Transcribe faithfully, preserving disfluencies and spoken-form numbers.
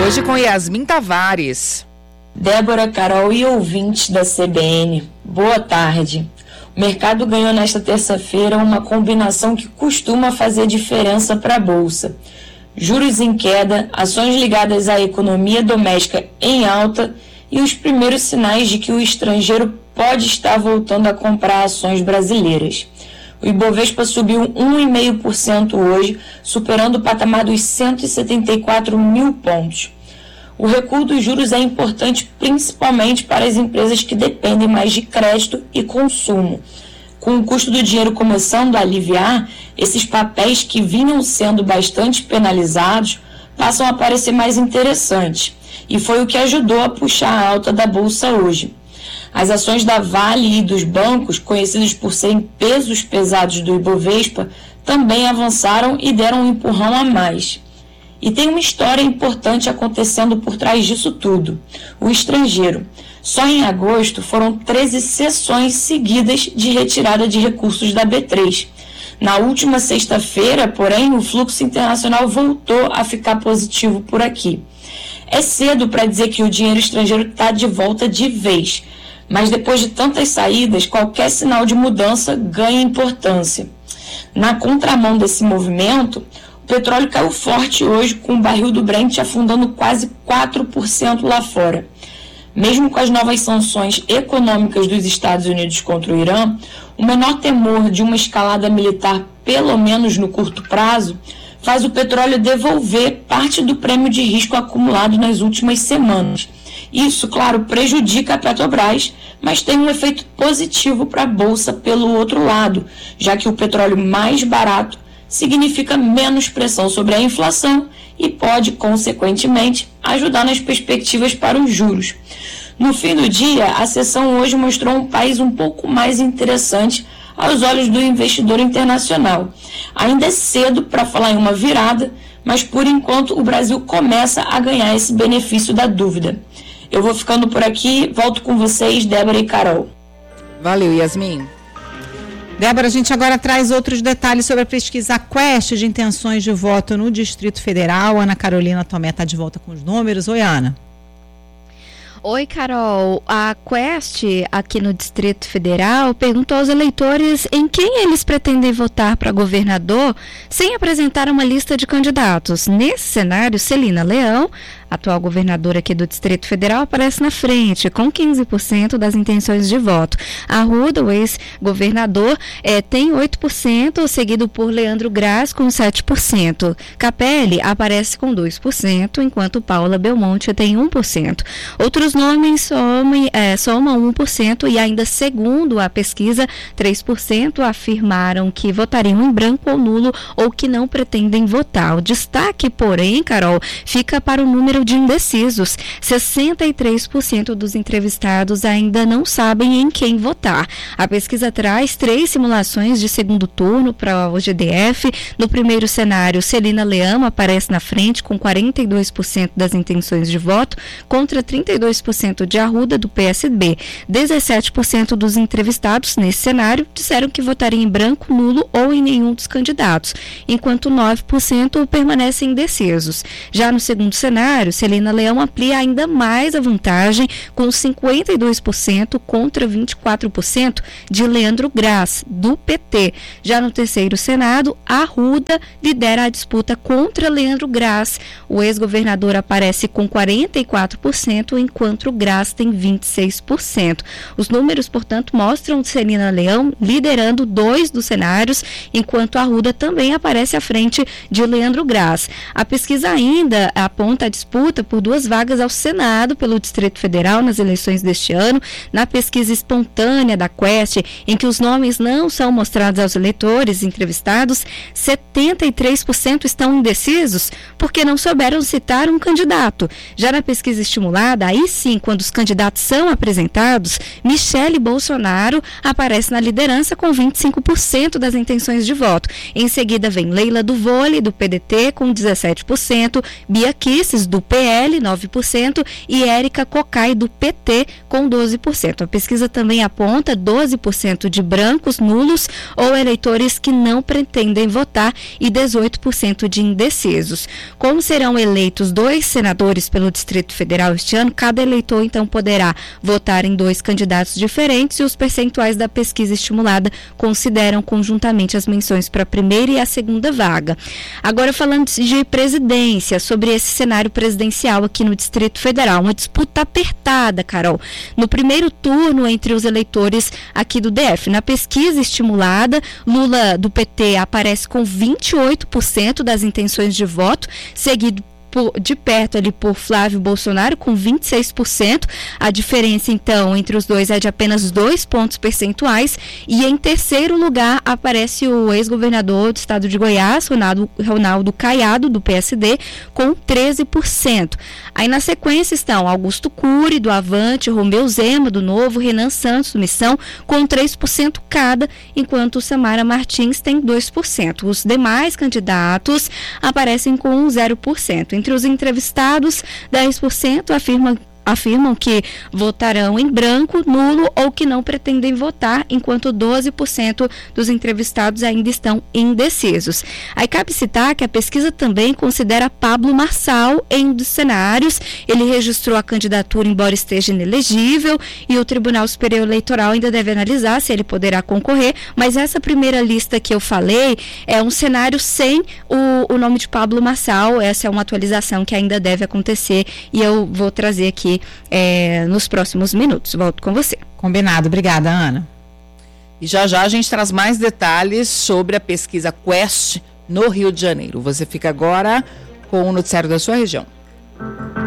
Hoje com Yasmin Tavares. Débora, Carol e ouvintes da C B N, boa tarde. O mercado ganhou nesta terça-feira uma combinação que costuma fazer diferença para a Bolsa. Juros em queda, ações ligadas à economia doméstica em alta e os primeiros sinais de que o estrangeiro pode estar voltando a comprar ações brasileiras. O Ibovespa subiu um vírgula cinco por cento hoje, superando o patamar dos cento e setenta e quatro mil pontos. O recuo dos juros é importante principalmente para as empresas que dependem mais de crédito e consumo. Com o custo do dinheiro começando a aliviar, esses papéis que vinham sendo bastante penalizados passam a parecer mais interessantes, e foi o que ajudou a puxar a alta da Bolsa hoje. As ações da Vale e dos bancos, conhecidos por serem pesos pesados do Ibovespa, também avançaram e deram um empurrão a mais. E tem uma história importante acontecendo por trás disso tudo: o estrangeiro. Só em agosto foram treze sessões seguidas de retirada de recursos da B três. Na última sexta-feira, porém, o fluxo internacional voltou a ficar positivo por aqui. É cedo para dizer que o dinheiro estrangeiro está de volta de vez, mas depois de tantas saídas, qualquer sinal de mudança ganha importância. Na contramão desse movimento, o petróleo caiu forte hoje, com o barril do Brent afundando quase quatro por cento lá fora. Mesmo com as novas sanções econômicas dos Estados Unidos contra o Irã, o menor temor de uma escalada militar, pelo menos no curto prazo, faz o petróleo devolver parte do prêmio de risco acumulado nas últimas semanas. Isso, claro, prejudica a Petrobras, mas tem um efeito positivo para a Bolsa pelo outro lado, já que o petróleo mais barato significa menos pressão sobre a inflação e pode, consequentemente, ajudar nas perspectivas para os juros. No fim do dia, a sessão hoje mostrou um país um pouco mais interessante aos olhos do investidor internacional. Ainda é cedo para falar em uma virada, mas por enquanto o Brasil começa a ganhar esse benefício da dúvida. Eu vou ficando por aqui, volto com vocês, Débora e Carol. Valeu, Yasmin. Débora, a gente agora traz outros detalhes sobre a pesquisa Quest de intenções de voto no Distrito Federal. Ana Carolina Tomé está de volta com os números. Oi, Ana. Oi, Carol. A Quest, aqui no Distrito Federal, perguntou aos eleitores em quem eles pretendem votar para governador sem apresentar uma lista de candidatos. Nesse cenário, Celina Leão, atual governadora aqui do Distrito Federal, aparece na frente, com quinze por cento das intenções de voto. Arruda, o ex-governador, é, tem oito por cento, seguido por Leandro Graz, com sete por cento. Capelli aparece com dois por cento, enquanto Paula Belmonte tem um por cento. Outros nomes somam, é, somam um por cento e ainda segundo a pesquisa, três por cento afirmaram que votariam em branco ou nulo ou que não pretendem votar. O destaque, porém, Carol, fica para o número de indecisos. sessenta e três por cento dos entrevistados ainda não sabem em quem votar. A pesquisa traz três simulações de segundo turno para o G D F. No primeiro cenário, Celina Leão aparece na frente com quarenta e dois por cento das intenções de voto contra trinta e dois por cento de Arruda, do P S B. dezessete por cento dos entrevistados nesse cenário disseram que votariam em branco, nulo ou em nenhum dos candidatos, enquanto nove por cento permanecem indecisos. Já no segundo cenário, Celina Leão amplia ainda mais a vantagem, com cinquenta e dois por cento contra vinte e quatro por cento de Leandro Graz, do P T. Já no terceiro Senado, Arruda lidera a disputa contra Leandro Graz. O ex-governador aparece com quarenta e quatro por cento, enquanto o Graz tem vinte e seis por cento. Os números, portanto, mostram Celina Leão liderando dois dos cenários, enquanto Arruda também aparece à frente de Leandro Graz. A pesquisa ainda aponta a disputa por duas vagas ao Senado pelo Distrito Federal nas eleições deste ano. Na pesquisa espontânea da Quest, em que os nomes não são mostrados aos eleitores entrevistados, setenta e três por cento estão indecisos porque não souberam citar um candidato. Já na pesquisa estimulada, aí assim, quando os candidatos são apresentados, Michele Bolsonaro aparece na liderança com vinte e cinco por cento das intenções de voto. Em seguida vem Leila do Vôlei, do P D T, com dezessete por cento, Bia Kicis, do P L, nove por cento, e Érica Cocai, do P T, com doze por cento. A pesquisa também aponta doze por cento de brancos, nulos ou eleitores que não pretendem votar e dezoito por cento de indecisos. Como serão eleitos dois senadores pelo Distrito Federal este ano, cada eleitor então poderá votar em dois candidatos diferentes e os percentuais da pesquisa estimulada consideram conjuntamente as menções para a primeira e a segunda vaga. Agora falando de presidência, sobre esse cenário presidencial aqui no Distrito Federal, uma disputa apertada, Carol, no primeiro turno entre os eleitores aqui do D F. Na pesquisa estimulada, Lula do P T aparece com vinte e oito por cento das intenções de voto, seguido Por, de perto ali por Flávio Bolsonaro com vinte e seis por cento. A diferença então entre os dois é de apenas dois pontos percentuais, e em terceiro lugar aparece o ex-governador do estado de Goiás, Ronaldo, Ronaldo Caiado, do P S D, com treze por cento. Aí na sequência estão Augusto Cury, do Avante, Romeu Zema, do Novo, Renan Santos, do Missão, com três por cento cada, enquanto Samara Martins tem dois por cento. Os demais candidatos aparecem com zero por cento. Entre os entrevistados, dez por cento afirmam afirmam que votarão em branco, nulo ou que não pretendem votar, enquanto doze por cento dos entrevistados ainda estão indecisos. Aí cabe citar que a pesquisa também considera Pablo Marçal em um dos cenários. Ele registrou a candidatura, embora esteja inelegível, e o Tribunal Superior Eleitoral ainda deve analisar se ele poderá concorrer, mas essa primeira lista que eu falei é um cenário sem o, o nome de Pablo Marçal. Essa é uma atualização que ainda deve acontecer e eu vou trazer aqui É, nos próximos minutos. Volto com você. Combinado. Obrigada, Ana. E já já a gente traz mais detalhes sobre a pesquisa Quest no Rio de Janeiro. Você fica agora com o noticiário da sua região.